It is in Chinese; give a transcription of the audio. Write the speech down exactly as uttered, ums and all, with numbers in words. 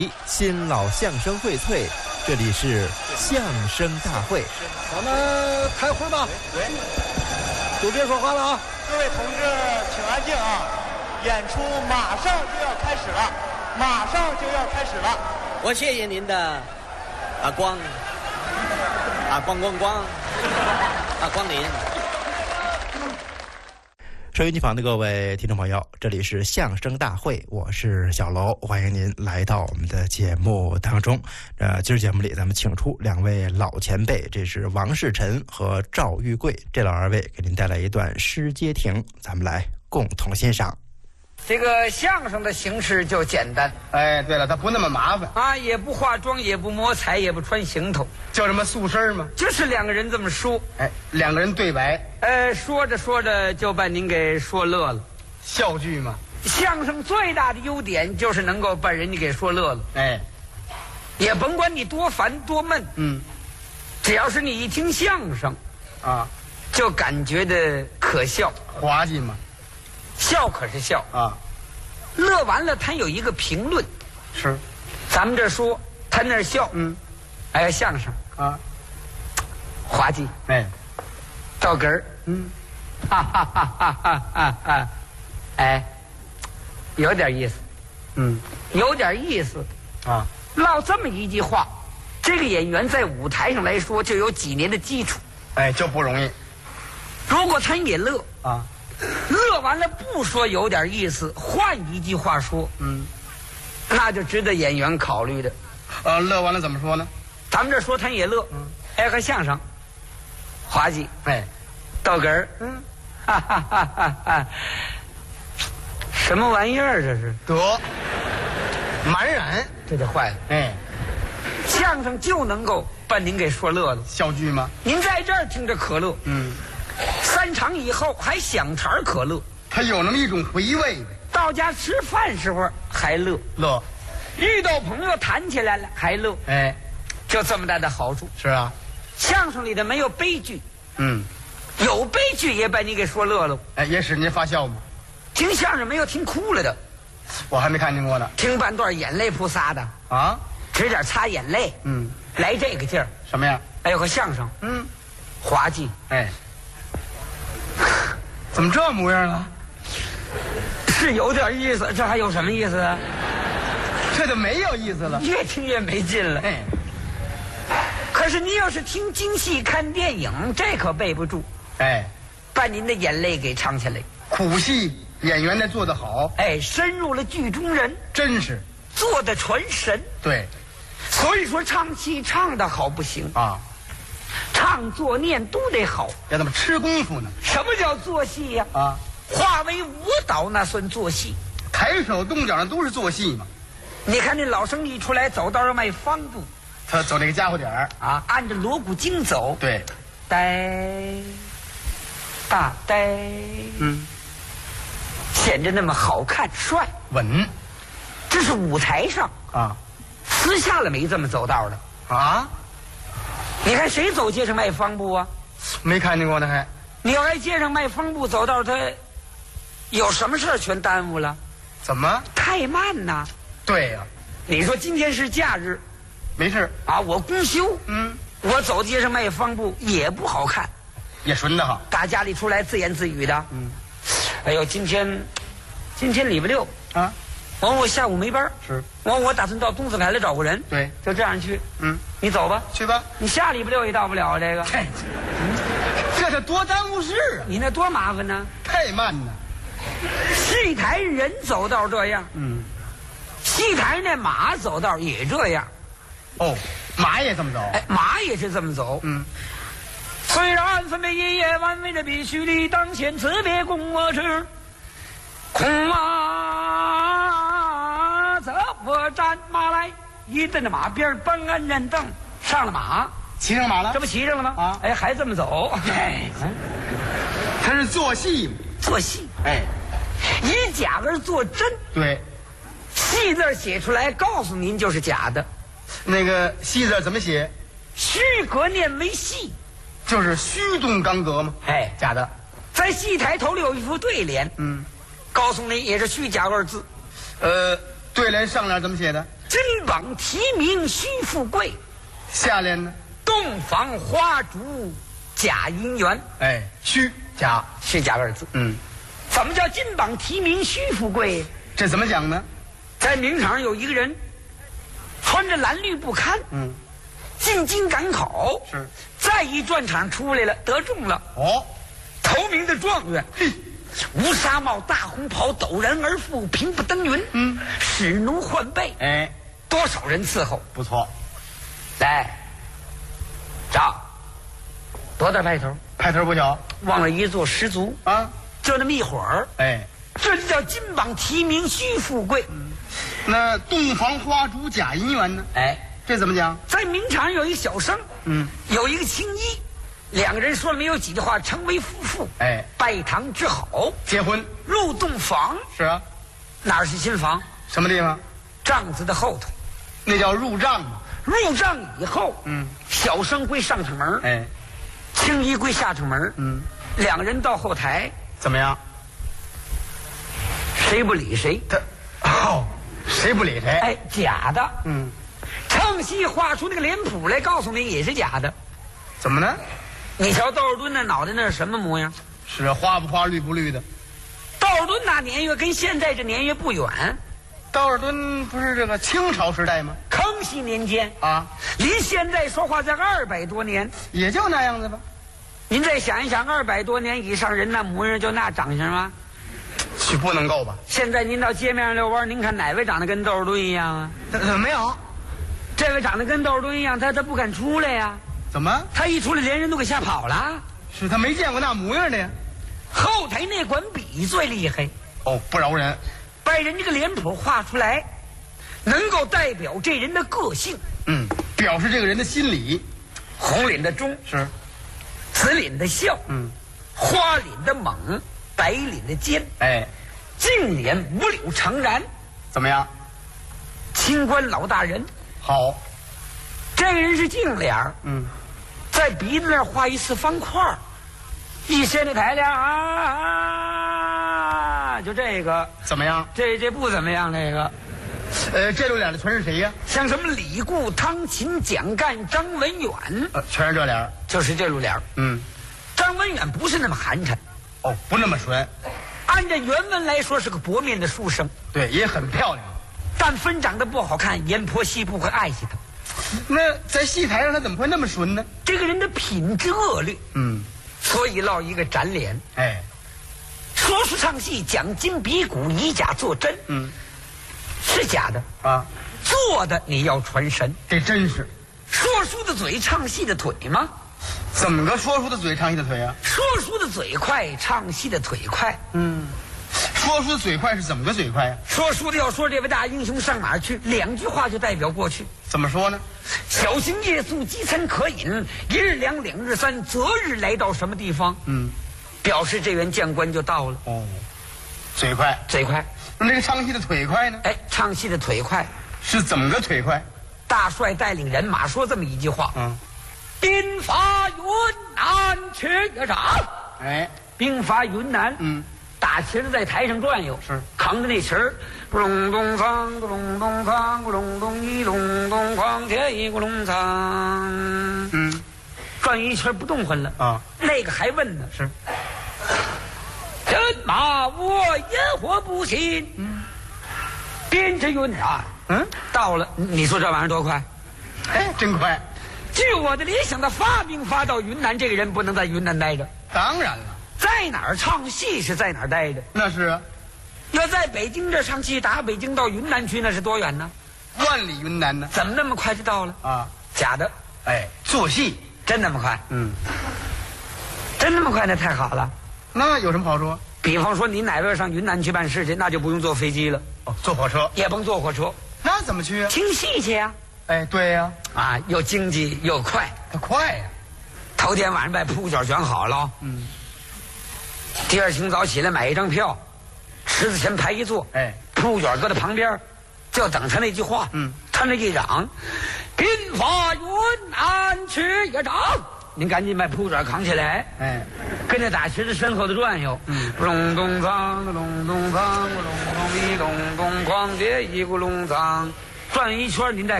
新老相声荟萃，这里是相声大会。 咱们开会吧，都别说话了啊！ 各位同志，请安静啊！演出马上就要开始了，马上就要开始了。 我谢谢您的啊光啊光光光啊光临。 收音机旁的各位听众朋友，这里是相声大会，我是小楼，欢迎您来到我们的节目当中。呃，今儿节目里咱们请出两位老前辈，这是王世臣和赵玉贵，这老二位给您带来一段诗街亭，咱们来共同欣赏。 这个相声的形式就简单， 哎，对了，它不那么麻烦啊，也不化妆，也不摸彩，也不穿行头， 就这么素身嘛。 就是两个人这么说， 哎，两个人对白， 呃，说着说着就把您给说乐了。 笑剧嘛。 相声最大的优点就是能够把人家给说乐了。 哎， 也甭管你多烦多闷， 嗯， 只要是你一听相声， 啊， 就感觉的可笑， 滑稽嘛。 笑可是笑啊， 乐完了他有一个评论， 是， 咱们这说，他那儿笑， 嗯， 哎，相声啊， 滑稽， 哎， 到根儿， 嗯， 哈哈哈哈哈哈哈，哎，有点意思， 嗯， 有点意思啊， 唠这么一句话，这个演员在舞台上来说就有几年的基础， 哎，就不容易如果他也乐啊， 乐完了不说有点意思，换一句话说， 嗯， 那就值得演员考虑的。 呃，乐完了怎么说呢？ 咱们这说他也乐， 嗯， 哎，和相声，滑稽， 哎， 逗哏儿， 嗯， 哈哈哈哈哈，什么玩意儿这是？ 得，满然， 这就坏了。 哎， 相声就能够把您给说乐了。 笑剧吗？ 您在这儿听着可乐， 嗯， 三场以后还想茬儿可乐， 它有那么一种回味呗。 到家吃饭时候还乐， 乐， 遇到朋友谈起来了还乐， 哎， 就这么大的好处。 是啊， 相声里的没有悲剧， 嗯， 有悲剧也把你给说乐了。 哎，也使您发笑吗？ 听相声没有听哭了的， 我还没看见过呢。 听半段眼泪扑撒的， 啊， 指点擦眼泪， 嗯， 来这个劲儿。 什么呀？ 还有个相声， 嗯， 滑稽， 哎，怎么这模样了？ 是有点意思，这还有什么意思啊？ 这就没有意思了。 越听越没劲了。 哎， 可是你要是听京戏、看电影，这可背不住， 哎， 把您的眼泪给唱下来。 苦戏演员得做得好， 哎，深入了剧中人， 真是做的传神。 对所以说唱戏唱得好不行， 啊， 唱作念都得好。 要怎么吃功夫呢？ 什么叫做戏呀、 啊， 化为舞蹈那算做戏。 抬手动脚那都是做戏嘛。 你看那老生一出来走道要迈方步他走那个家伙点儿， 啊，按着锣鼓经走， 对， 呆大呆， 嗯， 显着那么好看帅。 稳这是舞台上， 啊私下了没这么走道的。 啊， 你看谁走街上迈方步啊？ 没看见过呢还。 你要在街上迈方步走道，他有什么事儿全耽误了， 怎么？ 太慢呐。 对呀、 你说今天是假日没事， 啊，我公休， 嗯， 我走街上迈方步也不好看， 也顺的哈。 打家里出来自言自语的， 嗯， 哎呦，今天今天礼拜六， 啊， 完我下午没班， 是， 完我打算到东四海来找个人， 对， 就这样去， 嗯， 你走吧， 去吧。 你下礼拜六也到不了这个， 嘿，这是多耽误事啊！ 你那多麻烦呢。 太慢了。 戏台人走道这样， 嗯， 戏台那马走道也这样， 哦，马也这么走。 哎，马也是这么走。 嗯， 虽然分别一夜晚为了必须的当前辞别共我吃，空马则我战马来，一蹬着马鞭搬鞍人凳上了马， 骑上马了这。不骑上了吗？ 啊哎，还这么走，哎， 他是做戏嘛。 做戏， 哎， 以假而做真， 对， 戏字写出来告诉您就是假的， 那个戏字怎么写？ 虚格念为戏， 就是虚动刚格嘛。 哎， 假的。 在戏台头里有一副对联， 嗯， 告诉你也是虚假二字， 呃，对联上联怎么写的？ 金榜题名须富贵， 下联呢？ 洞房花烛假姻缘。 哎，虚假虚假二字。 嗯， 怎么叫金榜题名须富贵？ 这怎么讲呢？ 在明场有一个人，穿着蓝绿不堪， 嗯， 进京赶考， 是再一转场出来了，得中了。 哦， 头名的状元，乌纱帽、大红袍，陡然而富，平步登云。 嗯， 使奴换背， 哎， 多少人伺候？ 不错， 来，找多大派头？ 派头不小往了一座十足， 啊。 就那么一会儿， 哎， 这就叫金榜题名须富贵。 那洞房花烛假姻缘呢？ 哎， 这怎么讲？ 在明场有一小生， 嗯， 有一个青衣，两个人说了没有几句话，成为夫妇。 哎， 拜堂之好， 结婚入洞房。 是啊， 哪儿是新房？ 什么地方？ 帐子的后头。 那叫入帐嘛。 入帐以后， 嗯， 小生归上城门， 哎， 青衣归下城门。 嗯， 两个人到后台， 怎么样？ 谁不理谁？ 他哦，谁不理谁？ 哎，假的。 嗯， 唱戏画出那个脸谱来，告诉你也是假的。 怎么呢？ 你瞧窦尔敦那脑袋那是什么模样？ 是花不花绿不绿的。 窦尔敦那年月跟现在这年月不远， 窦尔敦不是这个清朝时代吗？ 康熙年间啊， 离现在说话在二百多年， 也就那样子吧。 您再想一想，二百多年以上人那模样就那长相吗？ 去不能够吧？ 现在您到街面上遛弯，您看哪位长得跟窦尔敦一样啊？ 呃，没有。 这位长得跟窦尔敦一样，他他不敢出来呀。 怎么？ 他一出来，连人都给吓跑了。 是他没见过那模样的呀。 后台那管笔最厉害， 哦，不饶人。 把人这个脸谱画出来，能够代表这人的个性。 嗯，表示这个人的心理。 红脸的忠， 是； 紫脸的孝， 嗯， 花脸的猛，白脸的奸， 哎， 净脸五柳长髯， 怎么样？ 清官老大人。 好。 这个人是净脸儿， 嗯， 在鼻子那儿画一四方块儿，一掀那台梁啊，就这个怎么样？ 这这不怎么样，这个呃，这露脸的全是谁呀？ 像什么李固、汤勤、蒋干、张文远， 呃，全是这脸。 就是这露脸。 嗯， 张文远不是那么寒碜， 哦，不那么纯。 按照原文来说是个薄面的书生， 对，也很漂亮。 但分长得不好看，阎婆惜不会爱惜他。 那在戏台上他怎么会那么纯呢？ 这个人的品质恶劣， 嗯， 所以落一个展脸。 哎， 说书唱戏讲金比古，以假作真。 嗯， 是假的啊， 做的你要传神。 这真是说书的嘴，唱戏的腿吗？ 怎么个说书的嘴，唱戏的腿啊？ 说书的嘴快，唱戏的腿快。 嗯，说书的嘴快是怎么个嘴快呀、啊？ 说书的要说这位大英雄上哪儿去，两句话就代表过去。 怎么说呢？ 小行夜宿，饥餐可饮，一日两，两日三，择日来到什么地方？ 嗯， 表示这员将官就到了。 哦，嘴快， 嘴快。 那这个唱戏的腿快呢？ 哎，唱戏的腿快是怎么个腿快？ 大帅带领人马说这么一句话： 嗯， 兵发云南去也长。 哎， 兵发云南， 嗯， 大旗子在台上转悠， 是扛着那旗儿，咕隆咚锵，咕隆咚锵，咕隆咚一隆咚哐，铁一咕隆锵， 嗯， 转一圈不动换了啊。 那个还问呢， 是人马我烟火不行，嗯，边至云南， 嗯， 到了，你说这玩意儿多快？ 哎，真快。 据我的理想，他发兵发到云南，这个人不能在云南待着。 当然了， 在哪儿唱戏是在哪儿待着。 那是啊， 要在北京这唱戏，打北京到云南去，那是多远呢？ 万里云南呢。 怎么那么快就到了？ 啊， 假的， 哎，做戏， 真那么快？ 嗯， 真那么快？那太好了。 那有什么好处？ 比方说，你哪位上云南去办事去，那就不用坐飞机了， 哦，坐火车。 也甭坐火车， 那怎么去啊？ 听戏去呀、 哎，对呀、 啊。啊，又经济又快。 它快呀、 头天晚上把铺卷选好了， 嗯， 第二清早起来买一张票，池子前排一坐， 哎， 铺卷搁在旁边，就等他那句话。 嗯， 他那一嚷，兵发云南去也长，您赶紧把铺卷扛起来， 哎， 跟着打池子身后的转悠， 嗯， 咕隆咚锵，咕隆咚锵，咕隆咚一咚咚哐，别一咕隆锵， 转一圈您再